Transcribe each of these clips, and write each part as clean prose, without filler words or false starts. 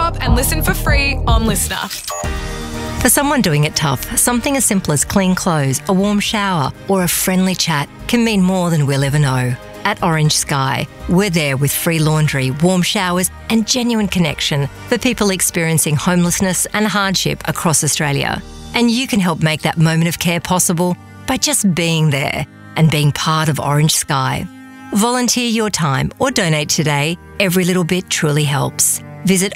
up and listen for free on Listener. For someone doing it tough, something as simple as clean clothes, a warm shower, or a friendly chat can mean more than we'll ever know. At Orange Sky, we're there with free laundry, warm showers, and genuine connection for people experiencing homelessness and hardship across Australia. And you can help make that moment of care possible by just being there and being part of Orange Sky. Volunteer your time or donate today. Every little bit truly helps. Visit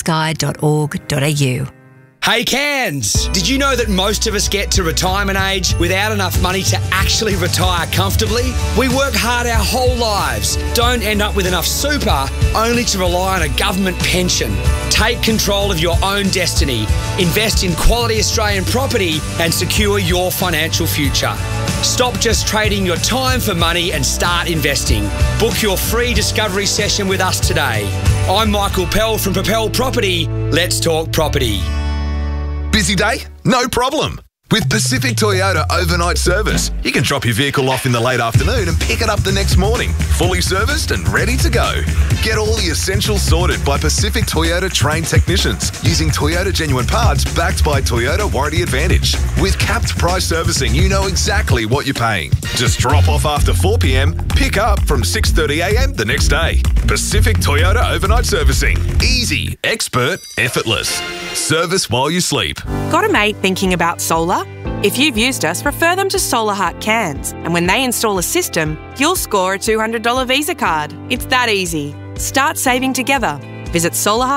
orangesky.org.au. Hey Cairns! Did you know that most of us get to retirement age without enough money to actually retire comfortably? We work hard our whole lives, don't end up with enough super, only to rely on a government pension. Take control of your own destiny, invest in quality Australian property and secure your financial future. Stop just trading your time for money and start investing. Book your free discovery session with us today. I'm Michael Pell from Propel Property. Let's talk property. Busy day? No problem. With Pacific Toyota Overnight Service, you can drop your vehicle off in the late afternoon and pick it up the next morning, fully serviced and ready to go. Get all the essentials sorted by Pacific Toyota trained technicians using Toyota genuine parts backed by Toyota Warranty Advantage. With capped price servicing, you know exactly what you're paying. Just drop off after 4 p.m, pick up from 6:30 a.m. the next day. Pacific Toyota Overnight Servicing. Easy, expert, effortless. Service while you sleep. Got a mate thinking about solar? If you've used us, refer them to Solar Heart Cairns, and when they install a system, you'll score a $200 Visa card. It's that easy. Start saving together. Visit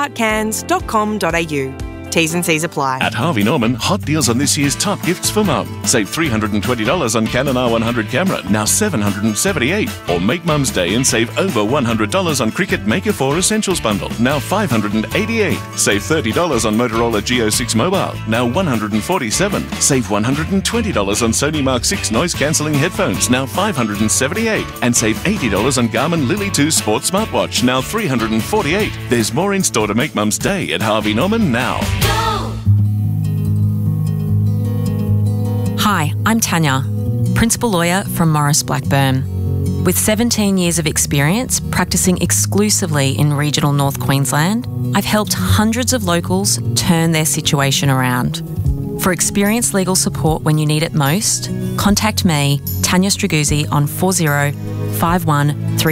solarheartcairns.com.au. T's and C's apply. At Harvey Norman, hot deals on this year's top gifts for mum. Save $320 on Canon R100 camera, now $778. Or make Mum's Day and save over $100 on Cricut Maker 4 Essentials Bundle, now $588. Save $30 on Motorola Geo 6 Mobile, now $147. Save $120 on Sony Mark 6 noise cancelling headphones, now $578. And save $80 on Garmin Lily 2 Sports Smartwatch, now $348. There's more in store to make Mum's Day at Harvey Norman now. Hi, I'm Tanya, Principal Lawyer from Maurice Blackburn. With 17 years of experience practicing exclusively in regional North Queensland, I've helped hundreds of locals turn their situation around. For experienced legal support when you need it most, contact me, Tanya Straguzzi, on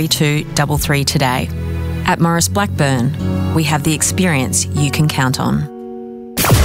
40513233 today. At Maurice Blackburn, we have the experience you can count on.